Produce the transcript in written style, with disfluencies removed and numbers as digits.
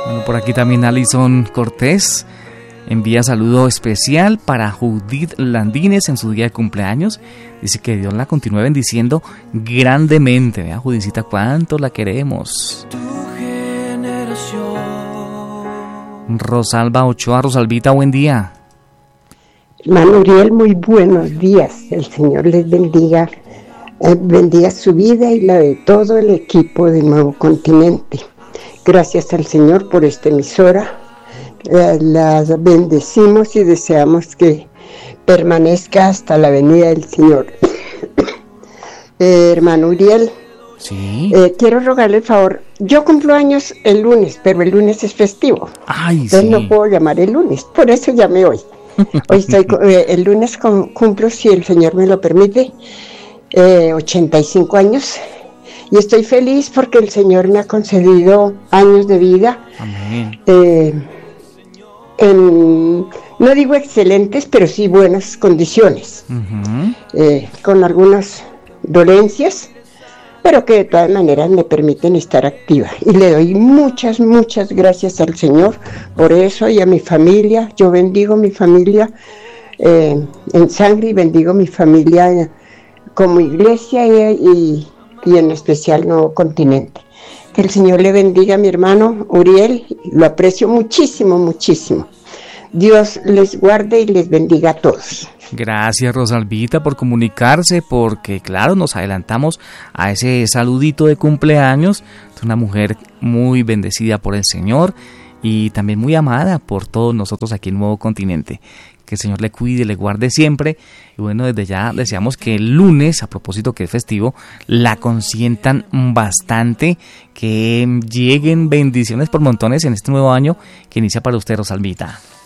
Bueno, por aquí también Alison Cortés envía saludo especial para Judith Landines en su día de cumpleaños. Dice que Dios la continúe bendiciendo grandemente. Vea, Judicita, cuánto la queremos. Rosalba Ochoa. Rosalvita, buen día. Hermano Uriel, muy buenos días. El Señor les bendiga, bendiga su vida y la de todo el equipo de Nuevo Continente. Gracias al Señor por esta emisora. Las bendecimos y deseamos que permanezca hasta la venida del Señor. Hermano Uriel, ¿sí? Quiero rogarle el favor. Yo cumplo años el lunes, pero el lunes es festivo. Ay, entonces sí. no puedo llamar el lunes, por eso llamé hoy. Hoy estoy, el lunes cumplo, si el Señor me lo permite, 85 años. Y estoy feliz porque el Señor me ha concedido años de vida. Amén. No digo excelentes, pero sí buenas condiciones. Con algunas dolencias, pero que de todas maneras me permiten estar activa. Y le doy muchas, muchas gracias al Señor por eso y a mi familia. Yo bendigo mi familia en sangre y bendigo mi familia como iglesia y en especial Nuevo Continente. Que el Señor le bendiga a mi hermano Uriel, lo aprecio muchísimo, muchísimo. Dios les guarde y les bendiga a todos. Gracias, Rosalvita, por comunicarse, porque claro, nos adelantamos a ese saludito de cumpleaños. Es una mujer muy bendecida por el Señor y también muy amada por todos nosotros aquí en Nuevo Continente. Que el Señor le cuide, le guarde siempre. Y bueno, desde ya deseamos que el lunes, a propósito que es festivo, la consientan bastante, que lleguen bendiciones por montones en este nuevo año que inicia para usted, Rosalvita.